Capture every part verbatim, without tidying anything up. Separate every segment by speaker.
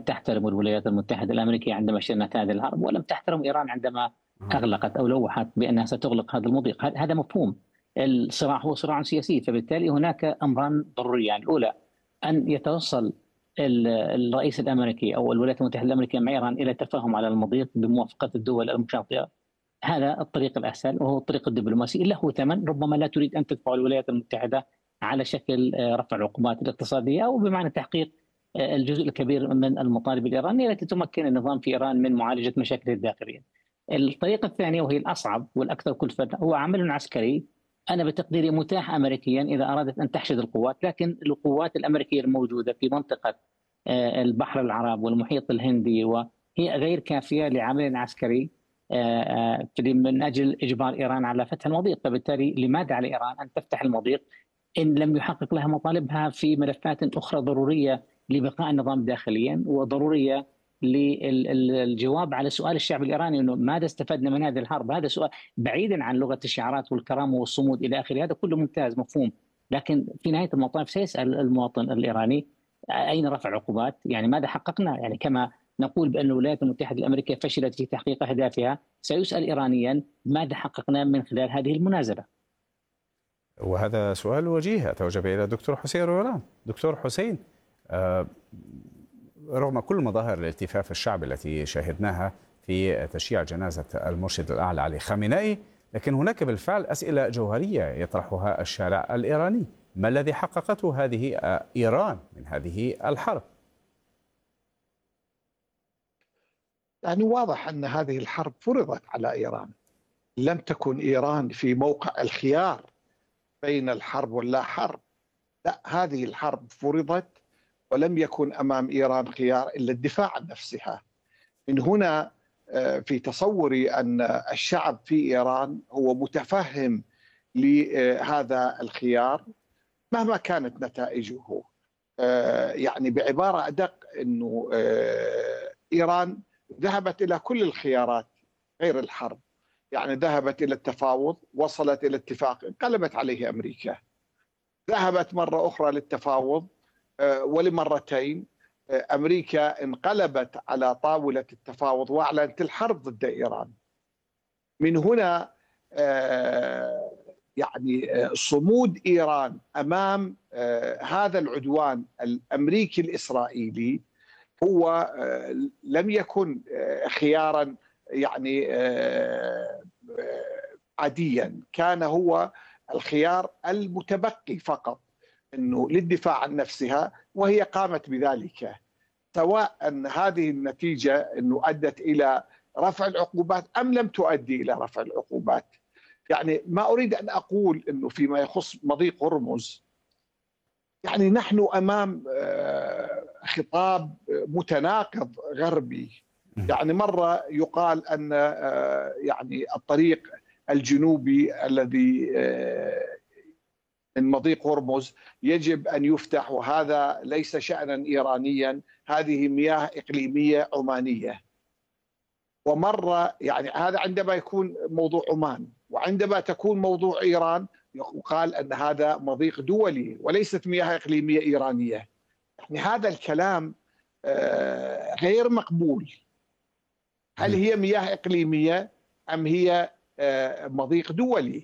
Speaker 1: تحترم الولايات المتحدة الأمريكية عندما شنت هذه الحرب، ولم تحترم إيران عندما أغلقت أو لوحت بأنها ستغلق هذا المضيق. هذا مفهوم. الصراع هو صراع سياسي، فبالتالي هناك أمران ضروريان. الأولى أن يتوصل الرئيس الأمريكي أو الولايات المتحدة الأمريكية مع إيران إلى تفاهم على المضيق بموافقة الدول المشاطئة. هذا الطريق الأسهل وهو الطريق الدبلوماسي، له ثمن ربما لا تريد أن تدفع الولايات المتحدة على شكل رفع العقوبات الاقتصادية أو بمعنى تحقيق الجزء الكبير من المطالب الإيرانية التي تمكن النظام في إيران من معالجة مشاكله الداخلية. الطريقة الثانية وهي الأصعب والأكثر كلفة هو عمل عسكري. أنا بتقديري متاح أمريكيا إذا أرادت أن تحشد القوات، لكن القوات الأمريكية الموجودة في منطقة البحر العرب والمحيط الهندي وهي غير كافية لعمل عسكري من أجل إجبار إيران على فتح المضيق. فبالتالي لماذا على إيران أن تفتح المضيق إن لم يحقق لها مطالبها في ملفات أخرى ضرورية لبقاء النظام داخليا وضرورية للجواب على سؤال الشعب الإيراني أنه ماذا استفدنا من هذه الحرب؟ هذا سؤال بعيدا عن لغة الشعارات والكرامة والصمود إلى آخره، هذا كله ممتاز مفهوم، لكن في نهاية المطاف سيسأل المواطن الإيراني أين رفع عقوبات؟ يعني ماذا حققنا؟ يعني كما نقول بأن الولايات المتحدة الأمريكية فشلت في تحقيق أهدافها، سيسأل إيرانيا ماذا حققنا من خلال هذه المنازلة؟
Speaker 2: وهذا سؤال وجيه أتوجه إلى دكتور حسين رويلان. دكتور حسين، آه رغم كل مظاهر الالتفاف الشعبي التي شاهدناها في تشييع جنازة المرشد الأعلى علي خامنئي، لكن هناك بالفعل أسئلة جوهرية يطرحها الشارع الإيراني. ما الذي حققته هذه إيران من هذه الحرب؟
Speaker 3: يعني واضح أن هذه الحرب فرضت على إيران. لم تكن إيران في موقع الخيار بين الحرب واللا حرب، لا، هذه الحرب فرضت ولم يكن أمام إيران خيار إلا الدفاع عن نفسها. من هنا في تصوري أن الشعب في إيران هو متفهم لهذا الخيار مهما كانت نتائجه. يعني بعبارة أدق أنه إيران ذهبت إلى كل الخيارات غير الحرب، يعني ذهبت إلى التفاوض، وصلت إلى اتفاق انقلبت عليه أمريكا، ذهبت مرة أخرى للتفاوض ولمرتين أمريكا انقلبت على طاولة التفاوض وأعلنت الحرب ضد إيران. من هنا يعني صمود إيران أمام هذا العدوان الأمريكي الإسرائيلي هو لم يكن خيارا يعني عاديا، كان هو الخيار المتبقي فقط انه للدفاع عن نفسها، وهي قامت بذلك. سواء ان هذه النتيجه انه ادت الى رفع العقوبات ام لم تؤدي الى رفع العقوبات. يعني ما اريد ان اقول انه فيما يخص مضيق هرمز يعني نحن امام خطاب متناقض غربي. يعني مره يقال ان يعني الطريق الجنوبي الذي من مضيق هرمز يجب أن يفتح، وهذا ليس شأنا إيرانيا، هذه مياه إقليمية عمانية. ومرة يعني هذا عندما يكون موضوع عمان، وعندما تكون موضوع إيران يقال أن هذا مضيق دولي وليست مياه إقليمية إيرانية. يعني هذا الكلام غير مقبول. هل هي مياه إقليمية أم هي مضيق دولي؟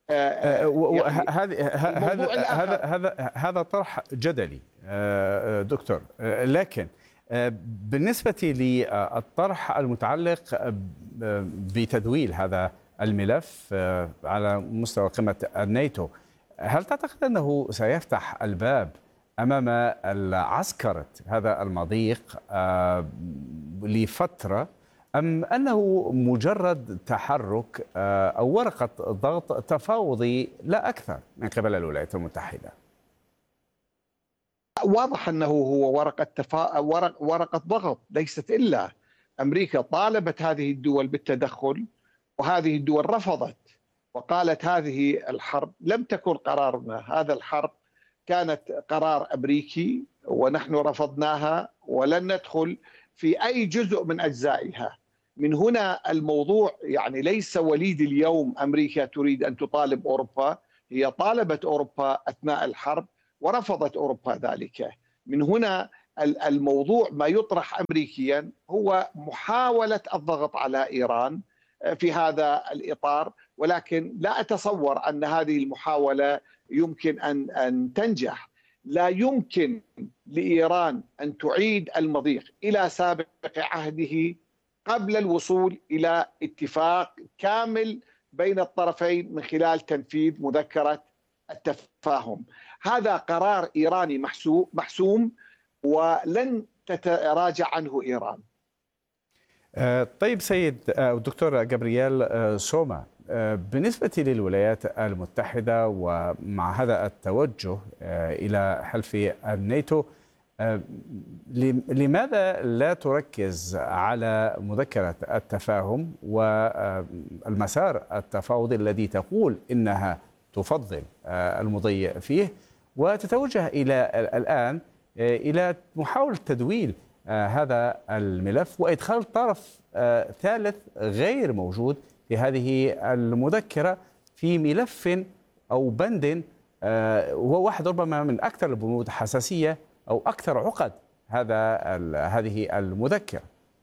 Speaker 2: هذا هذا هذا هذا طرح جدلي دكتور، لكن بالنسبة للطرح المتعلق بتدويل هذا الملف على مستوى قمة الناتو، هل تعتقد أنه سيفتح الباب أمام العسكرة هذا المضيق لفترة، أم أنه مجرد تحرك أو ورقة ضغط تفاوضي لا أكثر من قبل الولايات المتحدة؟
Speaker 3: واضح أنه هو ورقة تفا... ورق... ورقة ضغط ليست إلا. أمريكا طالبت هذه الدول بالتدخل وهذه الدول رفضت وقالت هذه الحرب لم تكن قرارنا، هذا الحرب كانت قرار أمريكي ونحن رفضناها ولن ندخل في أي جزء من أجزائها. من هنا الموضوع يعني ليس وليد اليوم أمريكا تريد أن تطالب أوروبا، هي طالبت أوروبا أثناء الحرب ورفضت أوروبا ذلك. من هنا الموضوع ما يطرح أمريكيا هو محاولة الضغط على إيران في هذا الإطار، ولكن لا أتصور أن هذه المحاولة يمكن أن أن تنجح. لا يمكن لإيران أن تعيد المضيق إلى سابق عهده قبل الوصول إلى اتفاق كامل بين الطرفين من خلال تنفيذ مذكرة التفاهم. هذا قرار إيراني محسوم ولن تتراجع عنه إيران.
Speaker 2: طيب سيد الدكتور جابرييل سوما، بالنسبة للولايات المتحدة ومع هذا التوجه إلى حلف الناتو، لماذا لا تركز على مذكرة التفاهم والمسار التفاوضي الذي تقول إنها تفضل المضي فيه، وتتوجه إلى الآن إلى محاولة تدويل هذا الملف وإدخال طرف ثالث غير موجود في هذه المذكرة في ملف أو بند وهو واحد ربما من أكثر البنود حساسية أو أكثر عقد هذا هذه المذكرة؟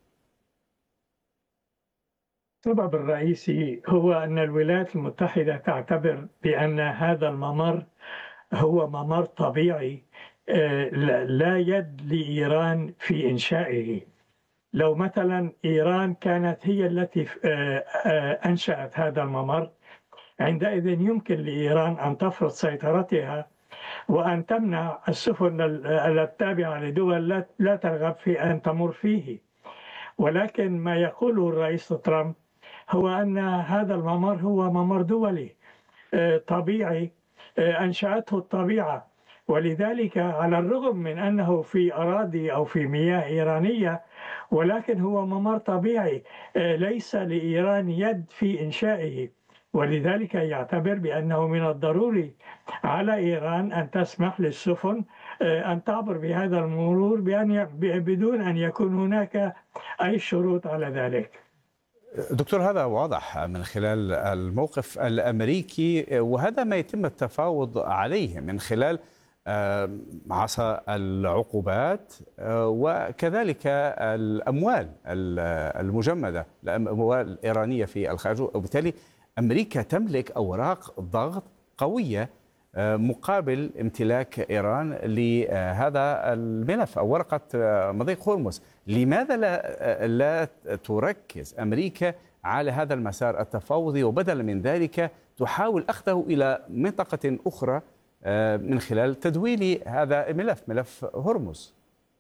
Speaker 4: السبب الرئيسي هو أن الولايات المتحدة تعتبر بأن هذا الممر هو ممر طبيعي لا يد لإيران في إنشائه. لو مثلا إيران كانت هي التي أنشأت هذا الممر، عندئذ يمكن لإيران أن تفرض سيطرتها وأن تمنع السفن التابعة لدول لا ترغب في أن تمر فيه. ولكن ما يقوله الرئيس ترامب هو أن هذا الممر هو ممر دولي طبيعي أنشأته الطبيعة، ولذلك على الرغم من أنه في أراضي أو في مياه إيرانية، ولكن هو ممر طبيعي ليس لإيران يد في إنشائه، ولذلك يعتبر بأنه من الضروري على إيران أن تسمح للسفن أن تعبر بهذا المرور بأن بدون أن يكون هناك أي شروط على ذلك.
Speaker 2: دكتور، هذا واضح من خلال الموقف الأمريكي، وهذا ما يتم التفاوض عليه من خلال عصا العقوبات وكذلك الأموال المجمدة، الأموال الإيرانية في الخارج، وبالتالي أمريكا تملك أوراق ضغط قوية مقابل امتلاك إيران لهذا الملف أو ورقة مضيق هرمز. لماذا لا, لا تركز أمريكا على هذا المسار التفاوضي، وبدلا من ذلك تحاول أخذه إلى منطقة أخرى من خلال تدويل هذا الملف، ملف هرمز؟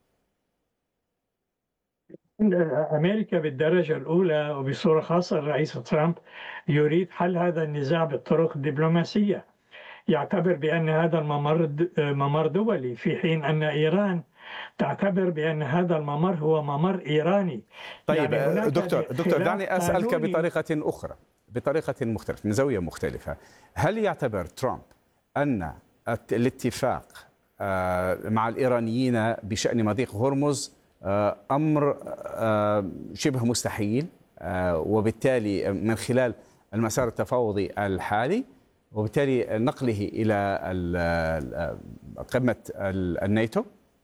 Speaker 4: أمريكا بالدرجة الأولى وبصورة خاصة الرئيس ترامب يريد حل هذا النزاع بالطرق الدبلوماسية. يعتبر بأن هذا الممر ممر دولي، في حين أن إيران تعتبر بأن هذا الممر هو ممر إيراني.
Speaker 2: طيب يعني دكتور دكتور دعني أسألك بطريقة أخرى، بطريقة مختلفة، من زاوية مختلفة. هل يعتبر ترامب أن الاتفاق مع الإيرانيين بشأن مضيق هرمز أمر شبه مستحيل، وبالتالي من خلال المسار التفاوضي الحالي وبالتالي نقله إلى قمة الناتو؟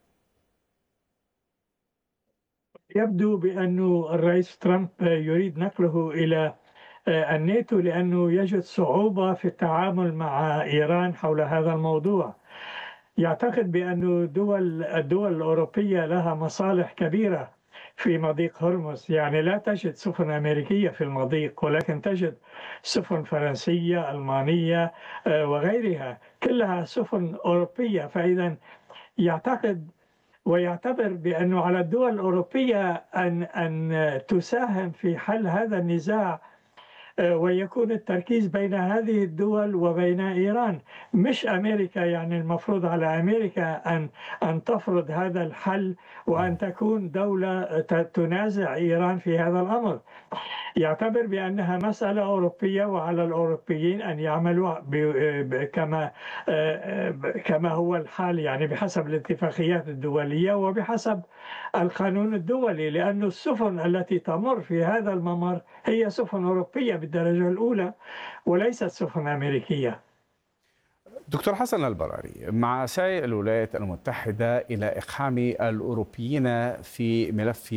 Speaker 4: يبدو بأن الرئيس ترامب يريد نقله إلى الناتو لأنه يجد صعوبة في التعامل مع إيران حول هذا الموضوع. يعتقد بأن دول الدول الأوروبية لها مصالح كبيرة في مضيق هرمز، يعني لا تجد سفن أمريكية في المضيق، ولكن تجد سفن فرنسية، ألمانية وغيرها، كلها سفن أوروبية. فإذا يعتقد ويعتبر بأنه على الدول الأوروبية أن أن تساهم في حل هذا النزاع، ويكون التركيز بين هذه الدول وبين إيران، مش أمريكا. يعني المفروض على أمريكا أن أن تفرض هذا الحل وأن تكون دولة تنازع إيران في هذا الأمر. يعتبر بأنها مسألة أوروبية، وعلى الأوروبيين أن يعملوا كما كما هو الحال، يعني بحسب الاتفاقيات الدولية وبحسب القانون الدولي، لأن السفن التي تمر في هذا الممر هي سفن أوروبية بالدرجة الأولى وليست سفن أمريكية.
Speaker 2: دكتور حسن البراري، مع سعي الولايات المتحدة إلى إقحام الأوروبيين في ملف